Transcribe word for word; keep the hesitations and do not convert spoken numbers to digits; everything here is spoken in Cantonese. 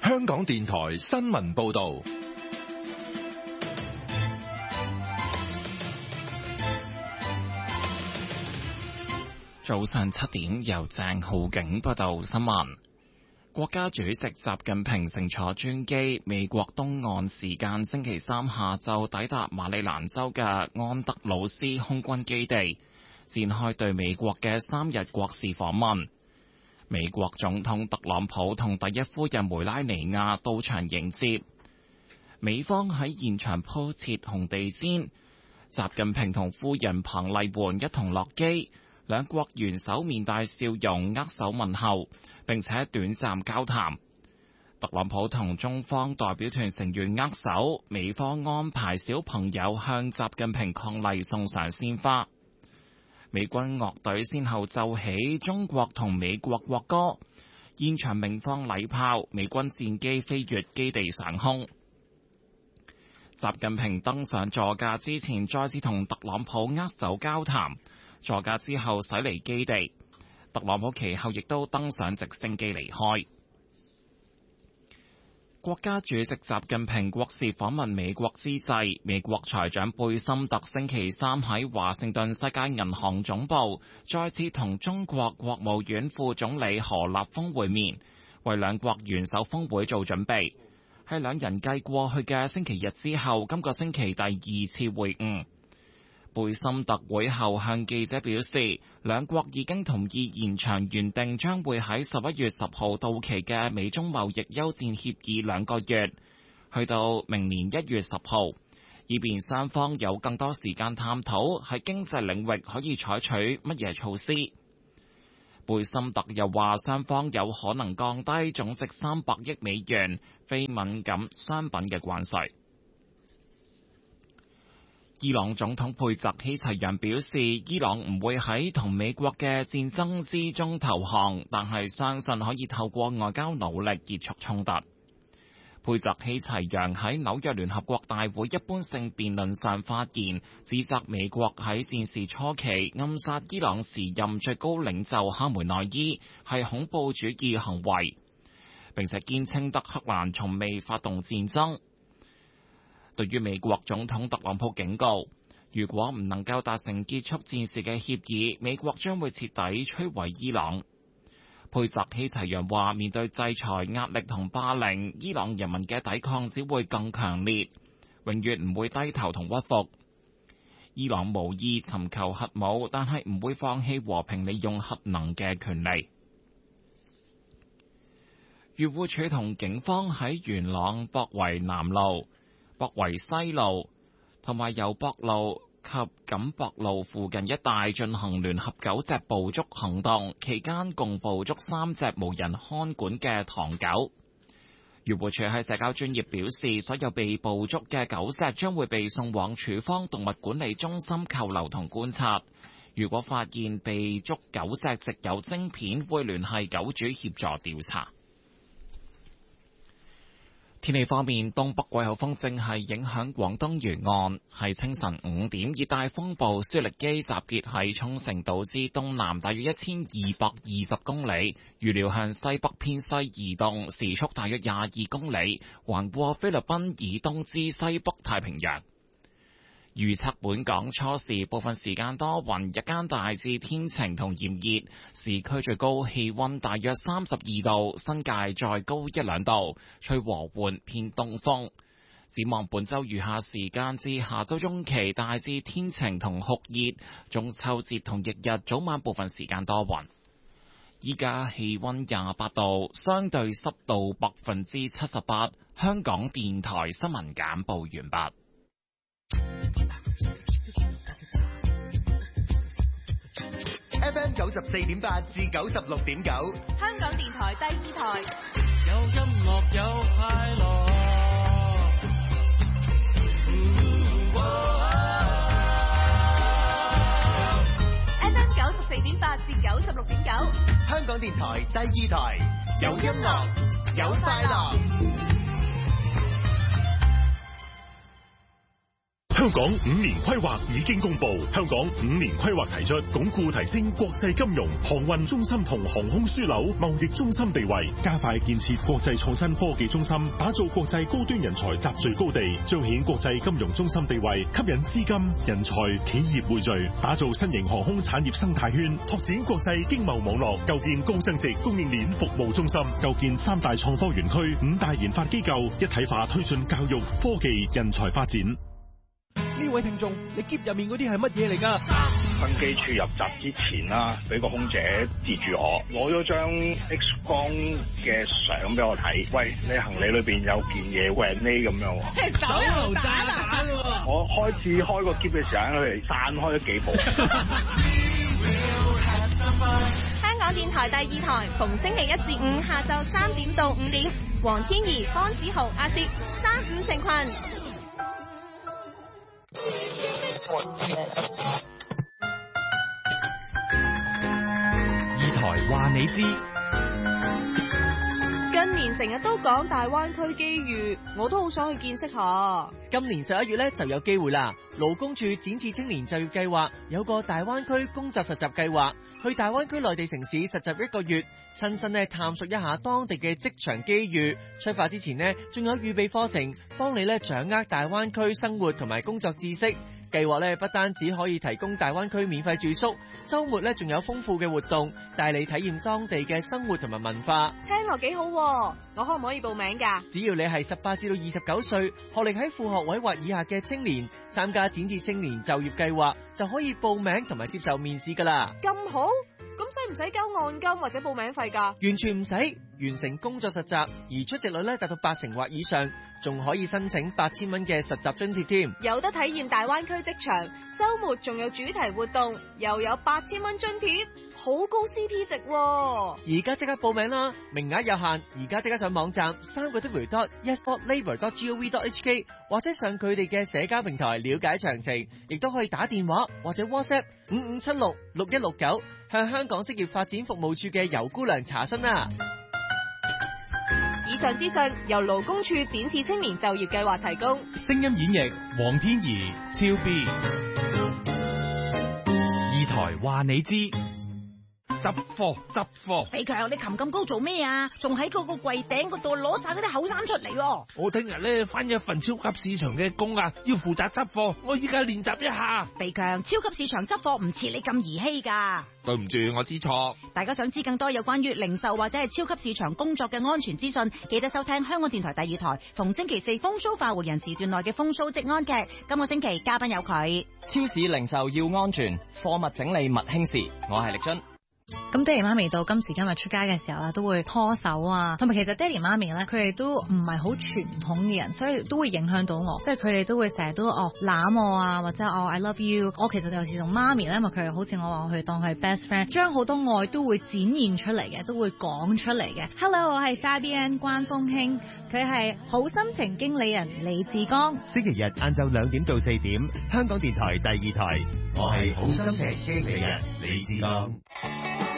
香港電台新聞報道。 早上七點，由鄭浩景報道新聞。國家主席習近平乘坐專機，美國東岸時間星期三下晝抵達馬里蘭州嘅安德魯斯空軍基地，展開對美國嘅三日國事訪問。美國總統特朗普同第一夫人梅拉尼亞到場迎接，美方喺現場鋪設紅地毯，習近平同夫人彭麗媛一同落機。兩國元首面帶笑容握手問候，並且短暫交談。特朗普同中方代表團成員握手，美方安排小朋友向習近平伉儷送上鮮花。美軍樂隊先後奏起中國同美國國歌，現場鳴放禮炮，美軍戰機飛越基地上空。習近平登上座駕之前，再次同特朗普握手交談。座駕之後駛離基地，特朗普其後亦都登上直升機離開。國家主席習近平國事訪問美國之際，美國財長貝森特星期三喺華盛頓世界銀行總部再次同中國國務院副總理何立峰會面，為兩國元首峰會做準備。係兩人繼過去嘅星期日之後，今個星期第二次會晤。貝森特會後向記者表示，兩國已經同意延長原定將會喺十一月十號到期嘅美中貿易休戰協議兩個月，去到明年一月十號，以便雙方有更多時間探討喺經濟領域可以採取乜嘢措施。貝森特又話，雙方有可能降低總值三百億美元非敏感商品嘅關稅。伊朗總統佩澤希齊揚表示，伊朗唔會喺同美國嘅戰爭之中投降，但係相信可以透過外交努力結束衝突。佩澤希齊揚喺紐約聯合國大會一般性辯論上發言，指責美國喺戰事初期暗殺伊朗時任最高領袖哈梅內伊係恐怖主義行為，並且堅稱德黑蘭從未發動戰爭。對於美國總統特朗普警告，如果唔能夠達成結束戰事嘅協議，美國將會徹底摧毀伊朗。佩澤希齊揚話，面對制裁、壓力同霸凌，伊朗人民嘅抵抗只會更強烈，永遠唔會低頭同屈服。伊朗無意尋求核武，但係唔會放棄和平利用核能嘅權利。漁護署同警方喺元朗博圍南路、博圍西路同埋油博路及錦博路附近一帶進行聯合狗隻捕捉行動，期間共捕捉三隻無人看管嘅唐狗。漁護署喺社交專頁表示，所有被捕捉嘅狗隻將會被送往處方動物管理中心扣留同觀察。如果發現被捉狗隻植有晶片，會聯繫狗主協助調查。天氣方面，東北季候風正係影響廣東沿岸，係清晨五點，熱帶風暴舒力基集結喺沖繩島之東南，大約一千二百二十公里，預料向西北偏西移動，時速大約廿二公里，橫過菲律賓以東之西北太平洋。預測本港初時部分時間多雲，日間大致天晴同炎熱，市區最高氣溫大約三十二度，新界再高一兩度，吹和緩偏東風。展望本週餘下時間至下週中期，大致天晴同酷熱，中秋節同翌日早晚部分時間多雲。依家氣溫廿八度，相對濕度百分之七十八。香港電台新聞簡報完畢。 F M 九十四點八至九十六點九， 香港電台第二台， 有音樂有快樂。 F M 九十四點八至九十六點九， 香港電台第二台，有音樂有快樂。 香港五年規劃已經公布，香港五年規劃提出鞏固提升國際金融、航運中心同航空樞紐貿易中心地位，加快建設國際創新科技中心，打造國際高端人才集聚高地，彰顯國際金融中心地位，吸引資金、人才、企業匯聚，打造新型航空產業生態圈，拓展國際經貿網絡，構建高增值供應鏈服務中心，構建三大創科園區、五大研發機構，一體化推進教育、科技、人才發展。 呢位聽眾，你篋入面嗰啲係乜嘢嚟㗎？ 登機處入閘之前啦，俾個空姐截住我，攞咗張 X 光嘅相俾我睇。喂，你行李裏邊有件嘢 w e 咁樣喎。 係手榴彈啊！ 我開始開個篋嘅時候，佢哋散開咗幾步。 香港電台第二台，逢星期一至五下晝三點到五點，黃天怡、方子豪、阿攝三五成群。 二台話你知， 近年成日都講大灣區機遇，我都好想去見識下。 今年十一月咧就有機會啦，勞工處展翅青年就業計劃有個大灣區工作實習計劃，去大灣區內地城市實習一個月，親身咧探索一下當地嘅職場機遇。出發之前呢，仲有預備課程，幫你咧掌握大灣區生活同埋工作知識。計劃咧不單止可以提供大灣區免費住宿，週末咧仲有豐富嘅活動，帶你體驗當地嘅生活同埋文化。 聽落幾好喎，我可唔可以報名㗎？ 只要你係十八至到二十九歲，學歷喺副學位或以下嘅青年，參加展翅青年就業計劃，就可以報名同埋接受面試㗎啦。 咁好？咁使唔使交按金或者報名費㗎？ 完全唔使，完成工作實習而出席率咧達到八成或以上，仲可以申請八千蚊嘅實習津貼添。 有得體驗大灣區職場，週末仲有主題活動，又有八千蚊津貼，好高 C P 值喎！ 而家即刻報名啦，名額有限，而家即刻上網站三個 w dot yes dot labour dot gov dot h k 或者上佢哋嘅社交平台了解詳情，亦都可以打電話或者 WhatsApp 五五七六六一六九。向香港職業發展服務處嘅游姑娘查詢啦。 以上資訊由勞工處展翅青年就業計劃提供。 聲音演繹黃天怡、超 B。二台話你知。執貨執貨， 肥強，你擒咁高做咩啊？仲喺嗰個櫃頂嗰度攞晒嗰啲厚衫出嚟喎！ 我聽日咧返一份超級市場嘅工啊，要負責執貨，我依家練習一下。 肥強，超級市場執貨唔似你咁兒戲噶。 對唔住，我知錯。 大家想知更多有關於零售或者係超級市場工作嘅安全資訊，記得收聽香港電台第二台逢星期四風騷快活人時段內嘅風騷職安劇。今個星期嘉賓有佢。 超市零售要安全，貨物整理勿輕視。我係力臻。 咁爹哋媽咪到今時今日出街嘅時候啊，都會拖手啊，同埋其實爹哋媽咪咧，佢哋都唔係好傳統嘅人，所以都會影響到我，即係佢哋都會成日都哦攬我啊，或者哦 I love you。我其實有時同媽咪咧，因為佢哋好似我話佢當佢 best friend， 將好多愛都會展現出嚟嘅，都會講出嚟嘅。Hello， 我係 Fabian 關風興，佢係好心情經理人李志剛。 星期日晏晝兩點到四點，香港電台第二台，我係好心情經理人李志剛。